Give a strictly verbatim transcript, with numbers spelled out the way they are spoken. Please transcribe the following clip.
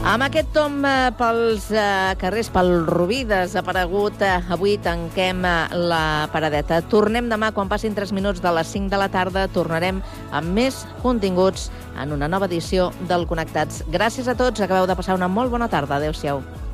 Amb aquest tom eh, pels eh, carrers, pel Rubí desaparegut, eh, avui tanquem eh, la paradeta. Tornem demà quan passin tres minuts de les cinc de la tarda. Tornarem amb més continguts en una nova edició del Connectats. Gràcies a tots, acabeu de passar una molt bona tarda. Adéu-siau.